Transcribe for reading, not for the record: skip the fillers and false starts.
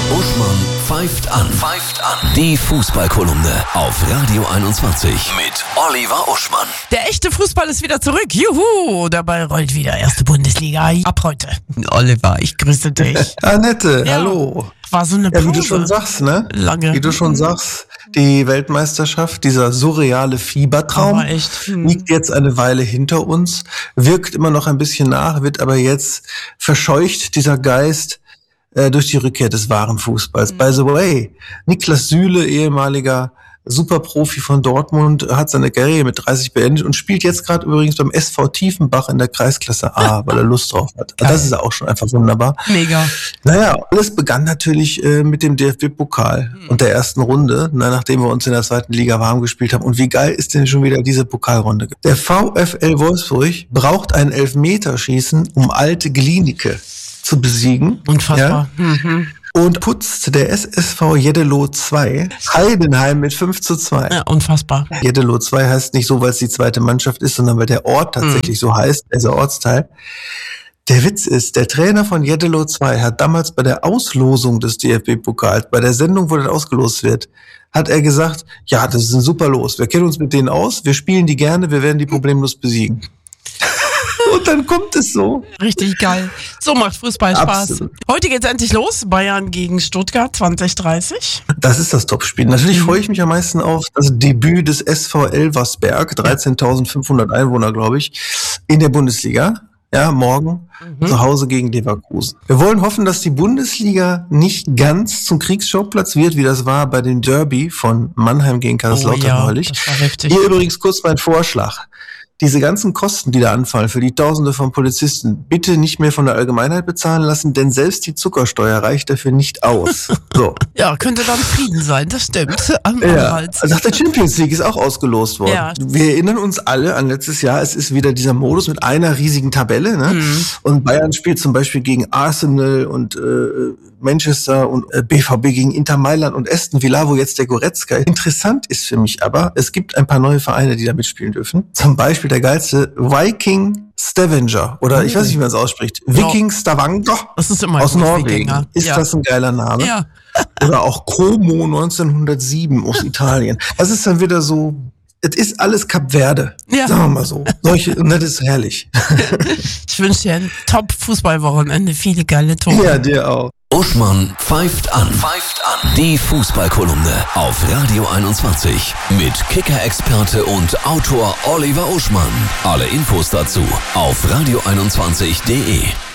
Uschmann pfeift an. Die Fußballkolumne auf Radio 21 mit Oliver Uschmann. Der echte Fußball ist wieder zurück. Juhu! Dabei rollt wieder erste Bundesliga ab heute. Oliver, ich grüße dich. Annette, hallo. War so eine Ja, Pause. wie du schon sagst, ne? Lange. Wie du schon sagst, die Weltmeisterschaft, dieser surreale Fiebertraum, Aber echt. liegt jetzt eine Weile hinter uns, wirkt immer noch ein bisschen nach, wird aber jetzt verscheucht, dieser Geist, durch die Rückkehr des wahren Fußballs. By the way, Niklas Süle, ehemaliger Superprofi von Dortmund, hat seine Karriere mit 30 beendet und spielt jetzt gerade übrigens beim SV Tiefenbach in der Kreisklasse A, weil er Lust drauf hat. Geil. Das ist auch schon einfach wunderbar. Mega. Alles begann natürlich mit dem DFB-Pokal und der ersten Runde, nachdem wir uns in der zweiten Liga warm gespielt haben. Und wie geil ist denn schon wieder diese Pokalrunde? Der VfL Wolfsburg braucht ein Elfmeterschießen, um Alte Glienicke zu besiegen. Unfassbar. Ja? Und putzt der SSV Jeddelo 2 Heidenheim mit 5:2. Ja, unfassbar. Jeddelo 2 heißt nicht so, weil es die zweite Mannschaft ist, sondern weil der Ort tatsächlich so heißt, also Ortsteil. Der Witz ist, der Trainer von Jeddelo 2 hat damals bei der Auslosung des DFB-Pokals, bei der Sendung, wo das ausgelost wird, hat er gesagt, ja, das ist ein super Los. Wir kennen uns mit denen aus, wir spielen die gerne, wir werden die problemlos besiegen. Und dann kommt es so. Richtig geil. So macht Fußball Spaß. Absolut. Heute geht's endlich los. Bayern gegen Stuttgart 2030. Das ist das Topspiel. Natürlich freue ich mich am meisten auf das Debüt des SV Elversberg, 13.500 Einwohner, glaube ich, in der Bundesliga. Ja, morgen zu Hause gegen Leverkusen. Wir wollen hoffen, dass die Bundesliga nicht ganz zum Kriegsschauplatz wird, wie das war bei dem Derby von Mannheim gegen Kaiserslautern neulich. Das war heftig. Hier übrigens kurz mein Vorschlag. Diese ganzen Kosten, die da anfallen für die Tausende von Polizisten, bitte nicht mehr von der Allgemeinheit bezahlen lassen, denn selbst die Zuckersteuer reicht dafür nicht aus. So. Ja, könnte dann Frieden sein, das stimmt. Ja, also nach der Champions League ist auch ausgelost worden. Ja. Wir erinnern uns alle an letztes Jahr, es ist wieder dieser Modus mit einer riesigen Tabelle, ne? Und Bayern spielt zum Beispiel gegen Arsenal und Manchester und BVB gegen Inter Mailand und Aston Villa, wo jetzt der Goretzka. Interessant ist für mich aber, es gibt ein paar neue Vereine, die da mitspielen dürfen. Zum Beispiel der geilste Viking Stavanger oder ich weiß nicht, wie man es ausspricht. Viking Stavanger Das ist immer aus ein Norwegen. Wikinger. Ist Ja. das ein geiler Name? Ja. Oder auch Como 1907 aus Italien. Das ist dann wieder so, es ist alles Kap Verde, sagen wir mal so. Und das ist herrlich. Ich wünsche dir ein Top-Fußballwochenende, viele geile Tore. Ja, dir auch. Uschmann pfeift an. Die Fußballkolumne auf Radio 21 mit Kicker-Experte und Autor Oliver Uschmann. Alle Infos dazu auf radio21.de.